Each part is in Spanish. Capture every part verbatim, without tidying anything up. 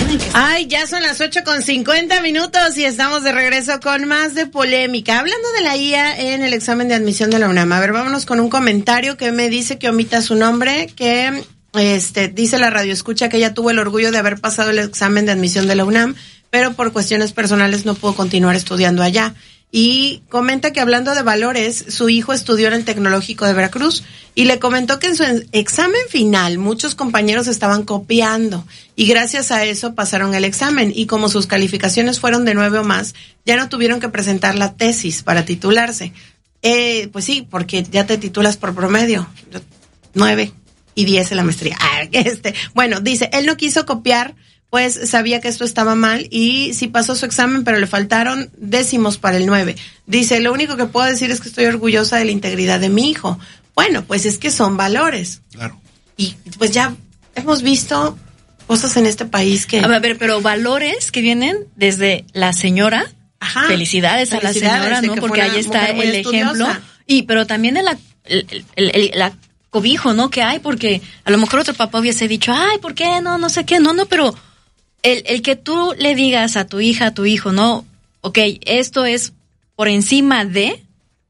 tienen que... Ay, ya son las ocho con cincuenta minutos y estamos de regreso con más de polémica. Hablando de la I A en el examen de admisión de la UNAM. A ver, vámonos con un comentario que me dice que omita su nombre, que este dice la radioescucha que ella tuvo el orgullo de haber pasado el examen de admisión de la UNAM, pero por cuestiones personales no pudo continuar estudiando allá. Y comenta que hablando de valores, su hijo estudió en el Tecnológico de Veracruz y le comentó que en su examen final muchos compañeros estaban copiando y gracias a eso pasaron el examen y como sus calificaciones fueron de nueve o más, ya no tuvieron que presentar la tesis para titularse. Eh, pues sí, porque ya te titulas por promedio, nueve y diez en la maestría. Ah, este, bueno, dice, él no quiso copiar, pues sabía que esto estaba mal y sí pasó su examen, pero le faltaron décimos para el nueve. Dice, lo único que puedo decir es que estoy orgullosa de la integridad de mi hijo. Bueno, pues es que son valores. Claro. Y pues ya hemos visto cosas en este país que... A ver, pero valores que vienen desde la señora. Ajá. Felicidades, Felicidades a la señora, ¿no? Porque ahí está el ejemplo. Y pero también el, el, el, el la cobijo, ¿no? Que hay, porque a lo mejor otro papá hubiese dicho, ay, ¿por qué? No, no sé qué. No, no, pero... El, el que tú le digas a tu hija, a tu hijo, no, ok, esto es por encima de,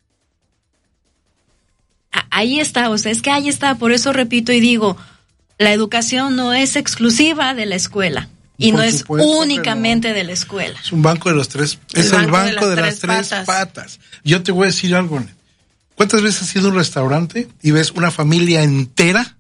ahí está, o sea, es que ahí está, por eso repito y digo, la educación no es exclusiva de la escuela y por no es únicamente no. de la escuela. Es un banco de los tres, el es banco el banco de, de las, las tres patas. patas. Yo te voy a decir algo, ¿cuántas veces has ido a un restaurante y ves una familia entera,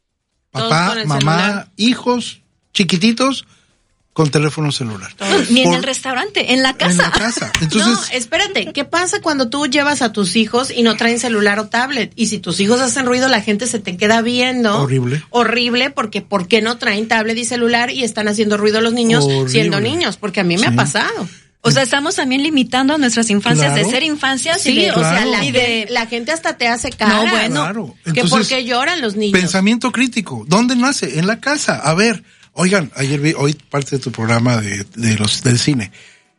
papá, mamá, celular. hijos, chiquititos, con teléfono celular? No, ni Por, en el restaurante, en la casa. En la casa. Entonces, no, espérate, ¿qué pasa cuando tú llevas a tus hijos y no traen celular o tablet? Y si tus hijos hacen ruido, la gente se te queda viendo. Horrible. Horrible, porque ¿por qué no traen tablet y celular y están haciendo ruido los niños Horrible. siendo niños? Porque a mí me sí. ha pasado. O sea, estamos también limitando a nuestras infancias claro. de ser infancias sí, y de, claro. o sea, la, y de, la gente hasta te hace cara. No, bueno, claro. Entonces, que por qué lloran los niños. Pensamiento crítico. ¿Dónde nace? En la casa. A ver, oigan, ayer vi, hoy parte de tu programa de, de los del cine.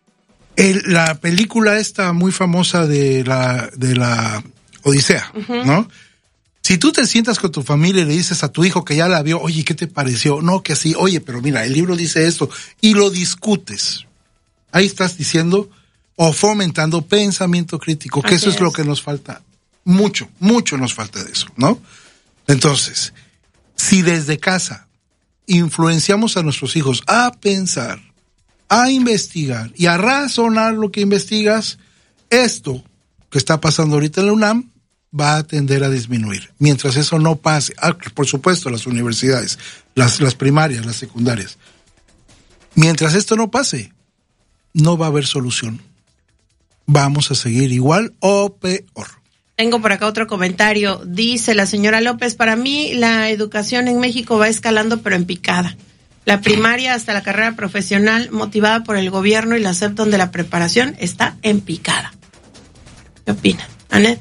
El, la película esta muy famosa de la, de la Odisea, uh-huh. ¿no? Si tú te sientas con tu familia y le dices a tu hijo que ya la vio, oye, ¿qué te pareció? No, que así, oye, pero mira, el libro dice esto, y lo discutes. Ahí estás diciendo o fomentando pensamiento crítico, que Así eso es, es lo que nos falta. Mucho, mucho nos falta de eso, ¿no? Entonces, si desde casa influenciamos a nuestros hijos a pensar, a investigar y a razonar lo que investigas, esto que está pasando ahorita en la UNAM va a tender a disminuir. Mientras eso no pase, ah, por supuesto, las universidades, las, las primarias, las secundarias. Mientras esto no pase, no va a haber solución. Vamos a seguir igual o peor. Tengo por acá otro comentario. Dice la señora López, para mí la educación en México va escalando pero en picada. La primaria hasta la carrera profesional motivada por el gobierno y la S E P donde la preparación está en picada. ¿Qué opinan, Anet?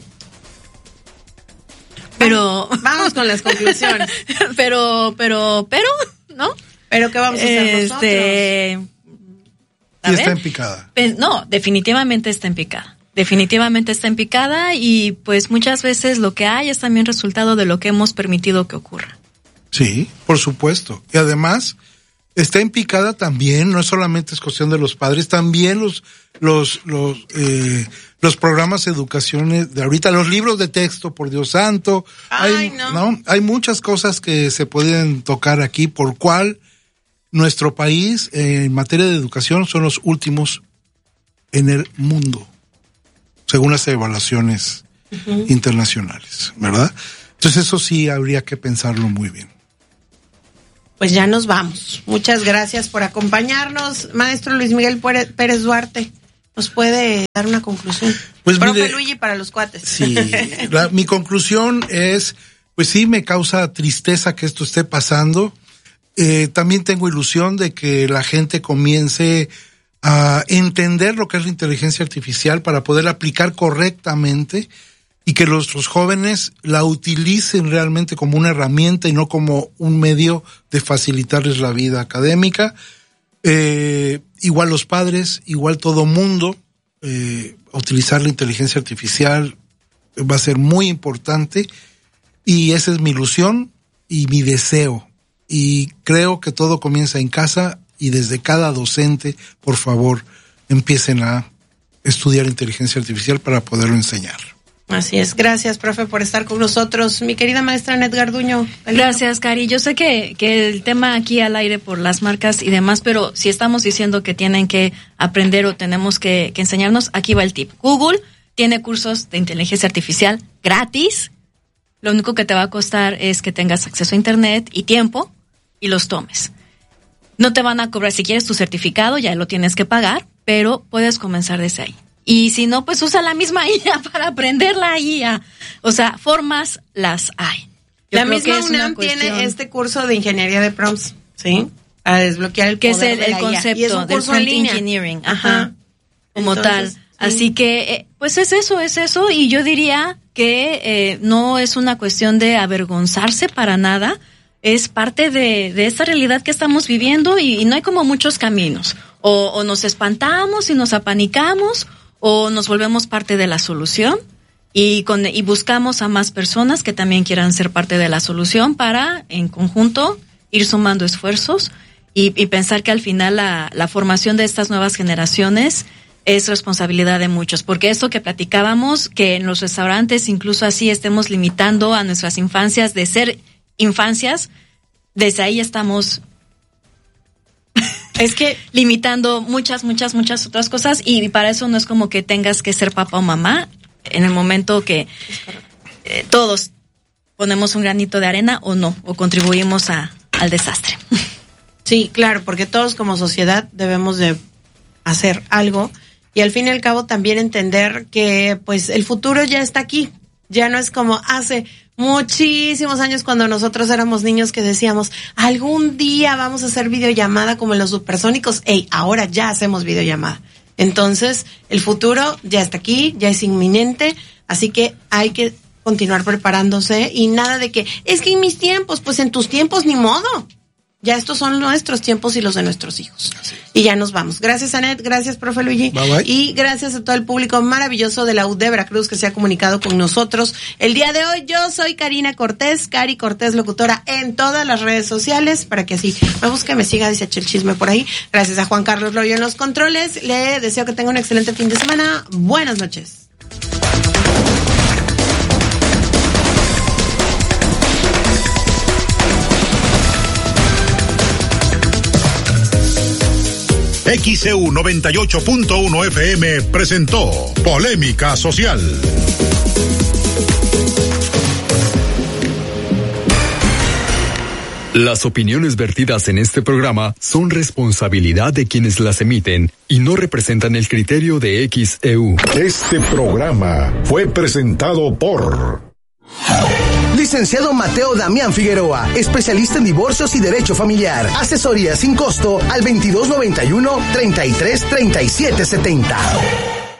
Pero vamos con las conclusiones. pero, pero, pero, ¿no? Pero ¿qué vamos a hacer este... nosotros? Y está en picada. No, definitivamente está en picada. Definitivamente está en picada y pues muchas veces lo que hay es también resultado de lo que hemos permitido que ocurra. Sí, por supuesto. Y además está en picada también, no solamente es cuestión de los padres, también los los los eh, los programas de educación de ahorita, los libros de texto, por Dios santo. Ay, hay, no. ¿no? Hay muchas cosas que se pueden tocar aquí, por cual nuestro país eh, en materia de educación son los últimos en el mundo, según las evaluaciones uh-huh. internacionales, ¿verdad? Entonces eso sí habría que pensarlo muy bien. Pues ya nos vamos. Muchas gracias por acompañarnos. Maestro Luis Miguel Pérez Duarte, ¿nos puede dar una conclusión? Pues Profe mire, Luigi para los cuates. Sí, la, mi conclusión es, pues sí, me causa tristeza que esto esté pasando. Eh, también tengo ilusión de que la gente comience a entender lo que es la inteligencia artificial para poder aplicar correctamente y que los, los jóvenes la utilicen realmente como una herramienta y no como un medio de facilitarles la vida académica. Eh, igual los padres, igual todo mundo, eh, utilizar la inteligencia artificial va a ser muy importante y esa es mi ilusión y mi deseo. Y creo que todo comienza en casa y desde cada docente, por favor, empiecen a estudiar inteligencia artificial para poderlo enseñar. Así es. Gracias, profe, por estar con nosotros. Mi querida maestra Anet Garduño. Gracias, Cari. Yo sé que, que el tema aquí al aire por las marcas y demás, pero si estamos diciendo que tienen que aprender o tenemos que, que enseñarnos, aquí va el tip. Google tiene cursos de inteligencia artificial gratis. Lo único que te va a costar es que tengas acceso a internet y tiempo y los tomes. No te van a cobrar, si quieres tu certificado, ya lo tienes que pagar, pero puedes comenzar desde ahí. Y si no, pues usa la misma I A para aprender la I A. O sea, formas las hay. Yo la misma UNAM tiene este curso de ingeniería de prompts, ¿sí? A desbloquear el que poder es el, de la el concepto I A. Y es un del curso prompt en línea. engineering, ajá, ajá. como Entonces, tal. Sí. Así que, eh, pues es eso, es eso. Y yo diría que eh, no es una cuestión de avergonzarse para nada. Es parte de, de esta realidad que estamos viviendo y, y no hay como muchos caminos. O, o nos espantamos y nos apanicamos o nos volvemos parte de la solución y, con, y buscamos a más personas que también quieran ser parte de la solución para, en conjunto, ir sumando esfuerzos y, y pensar que al final la, la formación de estas nuevas generaciones es responsabilidad de muchos, porque esto que platicábamos, que en los restaurantes incluso así estemos limitando a nuestras infancias de ser infancias, desde ahí estamos es que limitando muchas, muchas, muchas otras cosas y para eso no es como que tengas que ser papá o mamá en el momento que eh, todos ponemos un granito de arena o no, o contribuimos a, al desastre. Sí, claro, porque todos como sociedad debemos de hacer algo y al fin y al cabo también entender que pues el futuro ya está aquí, ya no es como hace muchísimos años cuando nosotros éramos niños que decíamos, algún día vamos a hacer videollamada como en los supersónicos. Ey, ahora ya hacemos videollamada. Entonces, el futuro ya está aquí, ya es inminente, así que hay que continuar preparándose y nada de que, es que en mis tiempos, pues en tus tiempos ni modo. Ya estos son nuestros tiempos y los de nuestros hijos. Y ya nos vamos. Gracias, Anet. Gracias, profe Luigi. Bye, bye. Y gracias a todo el público maravilloso de la U de Veracruz que se ha comunicado con nosotros. El día de hoy yo soy Karina Cortés, Cari Cortés locutora en todas las redes sociales para que así me busque, me siga, dice el chisme por ahí. Gracias a Juan Carlos Loyo en los controles. Le deseo que tenga un excelente fin de semana. Buenas noches. X C U noventa y ocho punto uno F M presentó Polémica Social. Las opiniones vertidas en este programa son responsabilidad de quienes las emiten y no representan el criterio de X E U. Este programa fue presentado por Licenciado Mateo Damián Figueroa, especialista en divorcios y derecho familiar. Asesoría sin costo al veintidós noventa y uno, treinta y tres, treinta y siete setenta.